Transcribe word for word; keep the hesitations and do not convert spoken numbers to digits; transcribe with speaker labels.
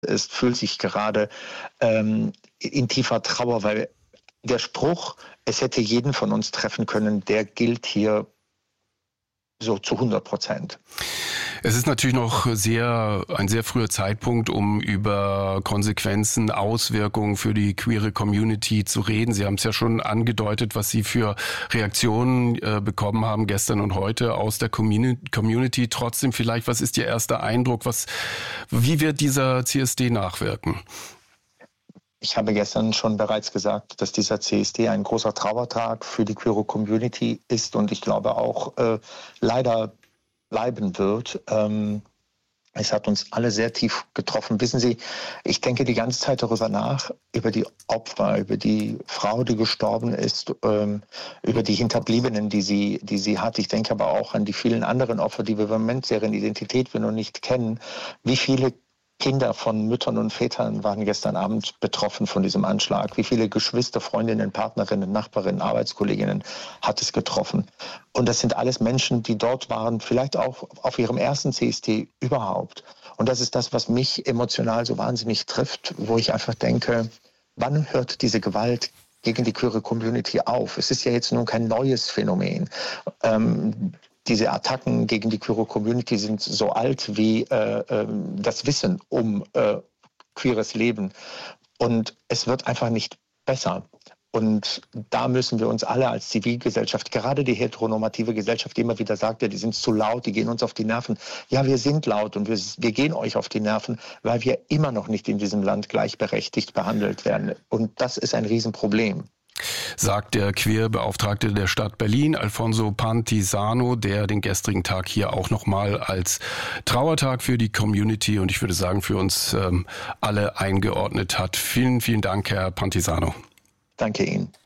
Speaker 1: ist, fühlt sich gerade ähm, in tiefer Trauer, weil der Spruch, es hätte jeden von uns treffen können, der gilt hier so zu hundert Prozent.
Speaker 2: Es ist natürlich noch sehr ein sehr früher Zeitpunkt, um über Konsequenzen, Auswirkungen für die queere Community zu reden. Sie haben es ja schon angedeutet, was Sie für Reaktionen äh, bekommen haben gestern und heute aus der Community. Trotzdem vielleicht, was ist Ihr erster Eindruck? Was, wie wird dieser C S D nachwirken?
Speaker 1: Ich habe gestern schon bereits gesagt, dass dieser C S D ein großer Trauertag für die queere Community ist und ich glaube auch äh, leider bleiben wird. Ähm, es hat uns alle sehr tief getroffen. Wissen Sie, ich denke die ganze Zeit darüber nach, über die Opfer, über die Frau, die gestorben ist, ähm, über die Hinterbliebenen, die sie, die sie hat. Ich denke aber auch an die vielen anderen Opfer, die wir im Moment, deren Identität wir noch nicht kennen. Wie viele Kinder von Müttern und Vätern waren gestern Abend betroffen von diesem Anschlag. Wie viele Geschwister, Freundinnen, Partnerinnen, Nachbarinnen, Arbeitskolleginnen hat es getroffen? Und das sind alles Menschen, die dort waren, vielleicht auch auf ihrem ersten C S D überhaupt. Und das ist das, was mich emotional so wahnsinnig trifft, wo ich einfach denke, wann hört diese Gewalt gegen die queere Community auf? Es ist ja jetzt nun kein neues Phänomen. Ähm, Diese Attacken gegen die queere Community sind so alt wie äh, äh, das Wissen um äh, queeres Leben. Und es wird einfach nicht besser. Und da müssen wir uns alle als Zivilgesellschaft, gerade die heteronormative Gesellschaft, die immer wieder sagt, ja, die sind zu laut, die gehen uns auf die Nerven. Ja, wir sind laut und wir, wir gehen euch auf die Nerven, weil wir immer noch nicht in diesem Land gleichberechtigt behandelt werden. Und das ist ein Riesenproblem.
Speaker 2: Sagt der Queerbeauftragte der Stadt Berlin, Alfonso Pantisano, der den gestrigen Tag hier auch nochmal als Trauertag für die Community und ich würde sagen für uns ähm, alle eingeordnet hat. Vielen, vielen Dank, Herr Pantisano.
Speaker 1: Danke Ihnen.